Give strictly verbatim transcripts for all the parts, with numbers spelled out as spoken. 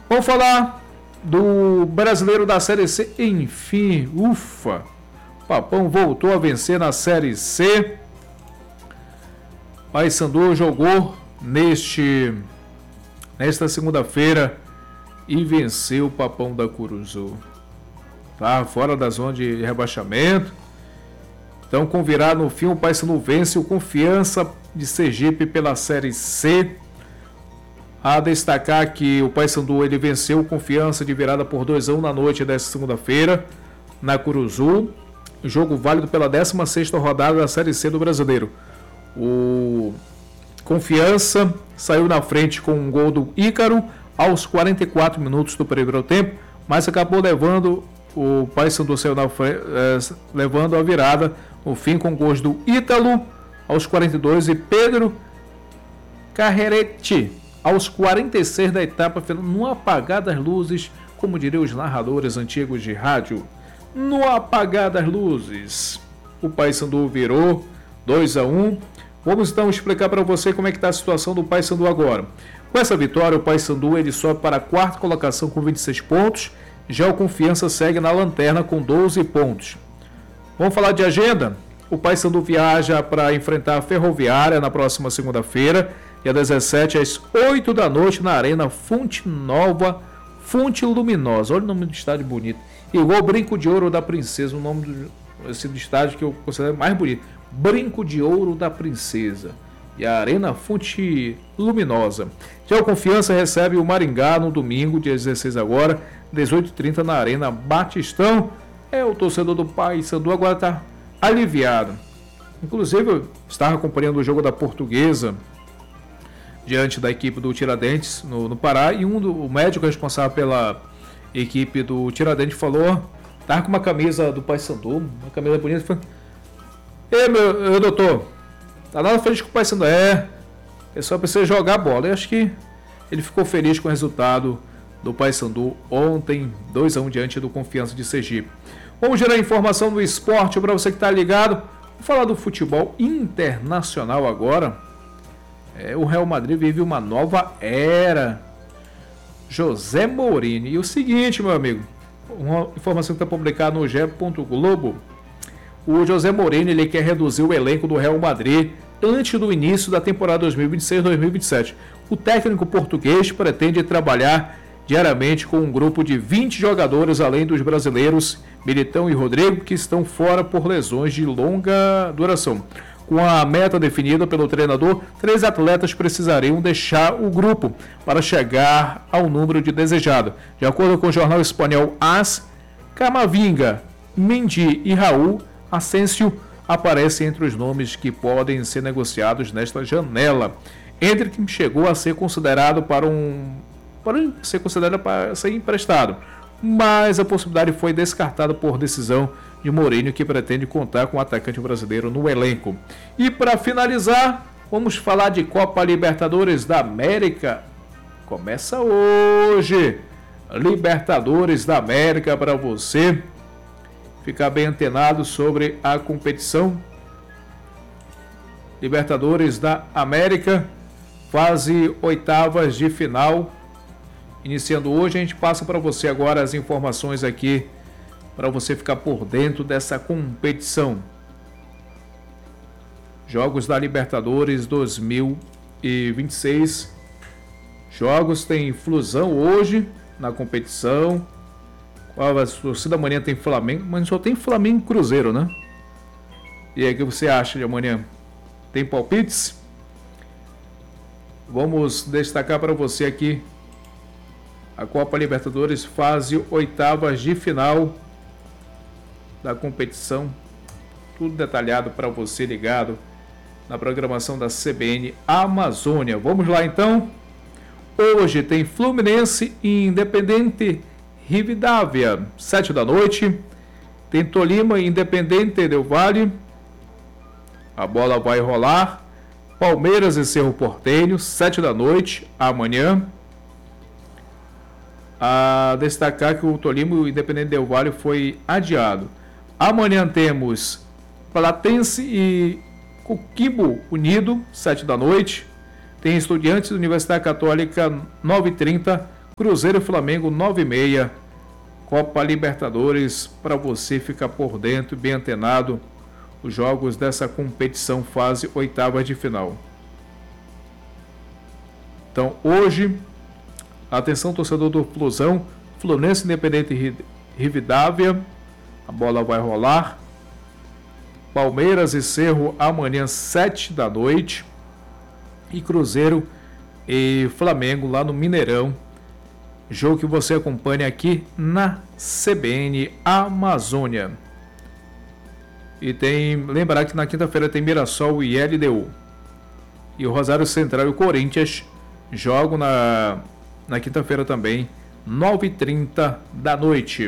Vamos falar do brasileiro da Série C. Enfim, ufa, o Papão voltou a vencer na Série C. Paysandu jogou neste, nesta segunda-feira e venceu o Papão da Curuzu. Tá fora da zona de rebaixamento. Então, com virada no fim, o Paysandu vence o Confiança de Sergipe pela Série C. A destacar que o Paysandu ele venceu o Confiança de virada por dois a um na noite desta segunda-feira na Curuzu. Jogo válido pela décima sexta rodada da Série C do Brasileiro. O Confiança saiu na frente com um gol do Ícaro aos quarenta e quatro minutos do primeiro tempo, mas acabou levando o Paysandu saiu na frente, eh, levando a virada no fim com gols do Ítalo aos quarenta e dois e Pedro Carreretti aos quarenta e seis da etapa final, no apagar das luzes, como diriam os narradores antigos de rádio. No apagar das luzes, o Paysandu virou dois a um. Vamos então explicar para você como é que está a situação do Paysandu agora. Com essa vitória, o Paysandu ele sobe para a quarta colocação com vinte e seis pontos. Já o Confiança segue na lanterna com doze pontos. Vamos falar de agenda? O Paysandu viaja para enfrentar a Ferroviária na próxima segunda-feira, dia dezessete, às oito da noite, na Arena Fonte Nova, Fonte Luminosa. Olha o nome do estádio bonito. Igual Brinco de Ouro da Princesa, o nome do, esse, do estádio que eu considero mais bonito. Brinco de Ouro da Princesa. E a Arena Fonte Luminosa. Já o Confiança recebe o Maringá no domingo, dia dezesseis agora, dezoito e trinta na Arena Batistão. É, o torcedor do Paysandu agora está aliviado. Inclusive, eu estava acompanhando o jogo da Portuguesa diante da equipe do Tiradentes no, no Pará, e um do, o médico responsável pela equipe do Tiradentes falou, estava com uma camisa do Paysandu, uma camisa bonita, falou: Ei, meu, meu doutor, tá nada feliz com o Paysandu? É, é só precisa jogar a bola. Eu acho que ele ficou feliz com o resultado do Paysandu ontem, dois a um diante do Confiança de Sergipe. Vamos gerar informação do esporte para você que está ligado. Vou falar do futebol internacional agora. É, o Real Madrid vive uma nova era. José Mourinho. E o seguinte, meu amigo, uma informação que está publicada no G E. Globo. O José Mourinho ele quer reduzir o elenco do Real Madrid antes do início da temporada dois mil e vinte e seis dois mil e vinte e sete. O técnico português pretende trabalhar diariamente com um grupo de vinte jogadores, além dos brasileiros Militão e Rodrigo, que estão fora por lesões de longa duração. Com a meta definida pelo treinador, três atletas precisariam deixar o grupo para chegar ao número de desejado. De acordo com o jornal espanhol AS, Camavinga, Mendy e Raul Asensio aparecem entre os nomes que podem ser negociados nesta janela. Entre quem chegou a ser considerado para um para ser considerado para ser emprestado, mas a possibilidade foi descartada por decisão de Mourinho, que pretende contar com o atacante brasileiro no elenco. E para finalizar, vamos falar de Copa Libertadores da América. Começa hoje. Libertadores da América, para você ficar bem antenado sobre a competição. Libertadores da América, fase oitavas de final. Iniciando hoje, a gente passa para você agora as informações aqui, para você ficar por dentro dessa competição. Jogos da Libertadores dois mil e vinte e seis. Jogos tem Flusão hoje na competição. A torcida amanhã tem Flamengo, mas só tem Flamengo e Cruzeiro, né? E aí, o que você acha de amanhã? Tem palpites? Vamos destacar para você aqui a Copa Libertadores, fase oitavas de final da competição. Tudo detalhado para você ligado na programação da C B N Amazônia. Vamos lá então. Hoje tem Fluminense e Independente Rivadavia, sete da noite. Tem Tolima e Independente Del Valle. A bola vai rolar. Palmeiras e Cerro Porteño, sete da noite, amanhã. A destacar que o Tolima e o Independente Del Valle foi adiado. Amanhã temos Platense e Coquimbo Unido, sete da noite. Tem Estudiantes da Universidade Católica, nove e trinta, Cruzeiro e Flamengo, nove e meia. Copa Libertadores, para você ficar por dentro, bem antenado, os jogos dessa competição fase oitava de final. Então, hoje, atenção torcedor do Flusão, Fluminense Independente Rivadavia, a bola vai rolar. Palmeiras e Cerro amanhã, sete da noite. E Cruzeiro e Flamengo lá no Mineirão. Jogo que você acompanha aqui na C B N Amazônia. E tem, lembrar que na quinta-feira tem Mirassol e L D U. E o Rosário Central e o Corinthians jogam na, na quinta-feira também, nove e trinta da noite.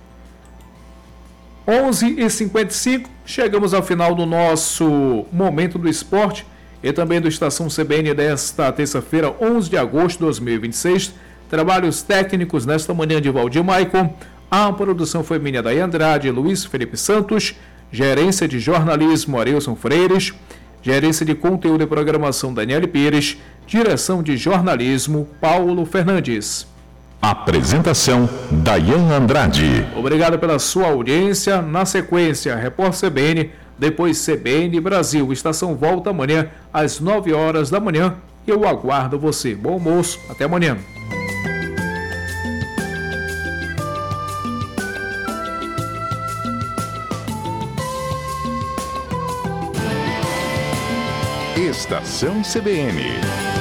onze e cinquenta e cinco, chegamos ao final do nosso Momento do Esporte e também do Estação C B N desta terça-feira, onze de agosto de dois mil e vinte e seis. Trabalhos técnicos nesta manhã de Valdir Maicon. A produção foi minha Daí Andrade e Luiz Felipe Santos. Gerência de jornalismo Arilson Freires. Gerência de conteúdo e programação Daniele Pires. Direção de jornalismo Paulo Fernandes. Apresentação Dayan Andrade. Obrigado pela sua audiência. Na sequência, Repórter C B N, depois C B N Brasil. Estação volta amanhã às nove horas da manhã. Eu aguardo você. Bom almoço. Até amanhã. Estação C B N.